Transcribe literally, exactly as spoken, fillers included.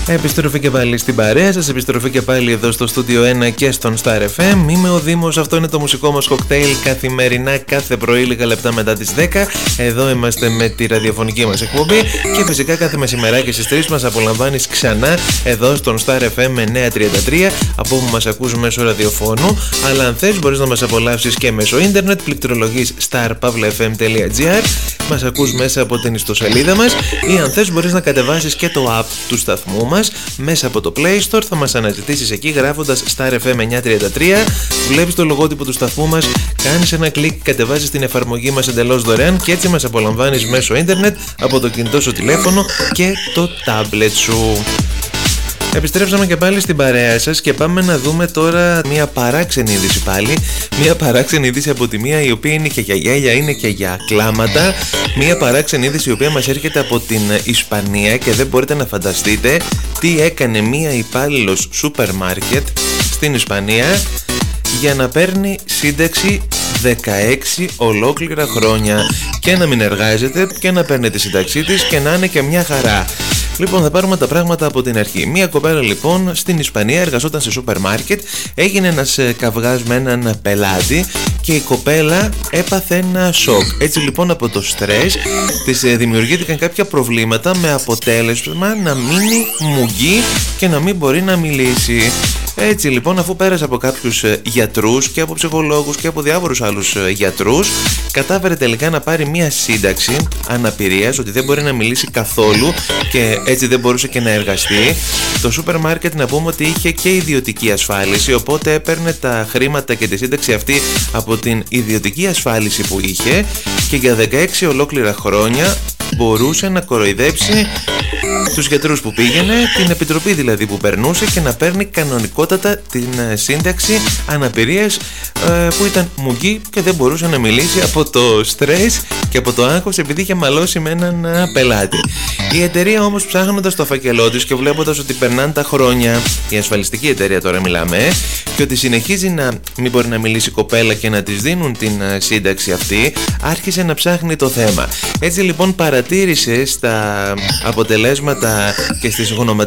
Επιστροφή και πάλι στην παρέα σας, επιστροφή και πάλι εδώ στο Studio ένα και στον Star εφ εμ. Είμαι ο Δήμος, αυτό είναι το μουσικό μας κοκτέιλ καθημερινά, κάθε πρωί λίγα λεπτά μετά τις δέκα. Εδώ είμαστε με τη ραδιοφωνική μας εκπομπή και φυσικά κάθε μεσημεράκι στις τρεις μας απολαμβάνεις ξανά εδώ στον Star εφ εμ εννιακόσια τριάντα τρία, από όπου μας ακούς μέσω ραδιοφώνου. Αλλά αν θες μπορείς να μας απολαύσεις και μέσω ίντερνετ, πληκτρολογείς star pavla f m τελεία gr, μας ακούς μέσα από την ιστοσελίδα μας, ή αν θες μπορείς να κατεβάσεις και το app του σταθμού μας μέσα από το Play Store. Θα μας αναζητήσεις εκεί γράφοντας Star εφ εμ εννιακόσια τριάντα τρία, βλέπεις το λογότυπο του σταθμού μας, κάνεις ένα κλικ, κατεβάζεις την εφαρμογή μας εντελώς δωρεάν και έτσι μας απολαμβάνεις μέσω ίντερνετ, από το κινητό σου τηλέφωνο και το tablet σου. Επιστρέψαμε και πάλι στην παρέα σας και πάμε να δούμε τώρα μια παράξενη είδηση πάλι. Μια παράξενη είδηση από τη μία, η οποία είναι και για γέλια, είναι και για κλάματα. Μια παράξενη είδηση η οποία μας έρχεται από την Ισπανία και δεν μπορείτε να φανταστείτε τι έκανε μια υπάλληλος σούπερ μάρκετ στην Ισπανία για να παίρνει σύνταξη δεκαέξι ολόκληρα χρόνια και να μην εργάζεται και να παίρνει τη σύνταξή της και να είναι και μια χαρά. Λοιπόν, θα πάρουμε τα πράγματα από την αρχή. Μία κοπέλα λοιπόν στην Ισπανία εργαζόταν σε σούπερ μάρκετ, έγινε ένας καυγάς με έναν πελάτη και η κοπέλα έπαθε ένα σοκ. Έτσι λοιπόν από το στρες της δημιουργήθηκαν κάποια προβλήματα με αποτέλεσμα να μείνει μουγγί και να μην μπορεί να μιλήσει. Έτσι λοιπόν, αφού πέρασε από κάποιους γιατρούς και από ψυχολόγους και από διάφορους άλλους γιατρούς, κατάφερε τελικά να πάρει μια σύνταξη αναπηρίας, ότι δεν μπορεί να μιλήσει καθόλου και έτσι δεν μπορούσε και να εργαστεί. Το σούπερ μάρκετ, να πούμε ότι είχε και ιδιωτική ασφάλιση, οπότε έπαιρνε τα χρήματα και τη σύνταξη αυτή από την ιδιωτική ασφάλιση που είχε και για δεκαέξι ολόκληρα χρόνια μπορούσε να κοροϊδέψει τους γιατρούς που πήγαινε, την επιτροπή δηλαδή που περνούσε, και να παίρνει κανονικότατα την σύνταξη αναπηρίας ε, που ήταν μουγγί και δεν μπορούσε να μιλήσει από το στρες και από το άγχος επειδή είχε μαλώσει με έναν πελάτη. Η εταιρεία όμως, ψάχνοντας το φάκελό της και βλέποντας ότι περνάνε τα χρόνια, η ασφαλιστική εταιρεία τώρα μιλάμε, και ότι συνεχίζει να μην μπορεί να μιλήσει η κοπέλα και να της δίνουν την σύνταξη αυτή, άρχισε να ψάχνει το θέμα. Έτσι λοιπόν παρατήρησε στα αποτελέσματα και στις